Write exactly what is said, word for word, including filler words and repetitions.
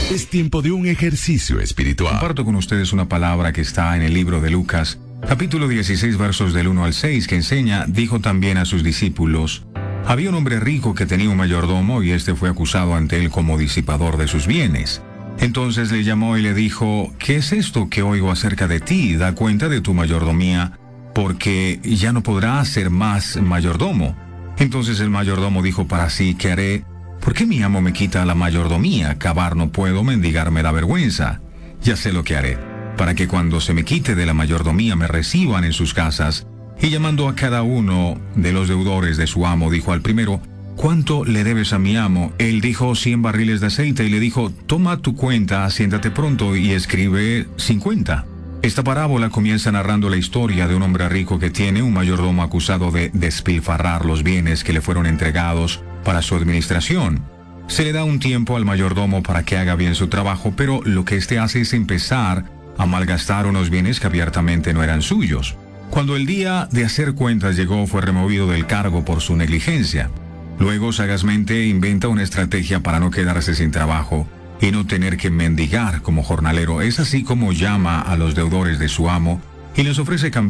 Es tiempo de un ejercicio espiritual. Comparto con ustedes una palabra que está en el libro de Lucas, capítulo dieciséis, versos del uno al seis, que enseña: dijo también a sus discípulos: había un hombre rico que tenía un mayordomo, y éste fue acusado ante él como disipador de sus bienes. Entonces le llamó y le dijo: ¿qué es esto que oigo acerca de ti? Da cuenta de tu mayordomía, porque ya no podrás ser más mayordomo. Entonces el mayordomo dijo para sí: ¿qué haré? ¿Por qué mi amo me quita la mayordomía? Cavar no puedo, mendigar me da vergüenza. Ya sé lo que haré, para que cuando se me quite de la mayordomía me reciban en sus casas. Y llamando a cada uno de los deudores de su amo, dijo al primero: ¿cuánto le debes a mi amo? Él dijo: cien barriles de aceite. Y le dijo: toma tu cuenta, siéntate pronto y escribe cincuenta. Esta parábola comienza narrando la historia de un hombre rico que tiene un mayordomo acusado de despilfarrar los bienes que le fueron entregados para su administración. Se le da un tiempo al mayordomo para que haga bien su trabajo, pero lo que éste hace es empezar a malgastar unos bienes que abiertamente no eran suyos. Cuando el día de hacer cuentas llegó, fue removido del cargo por su negligencia. Luego, sagazmente, inventa una estrategia para no quedarse sin trabajo y no tener que mendigar como jornalero. Es así como llama a los deudores de su amo y les ofrece cambiar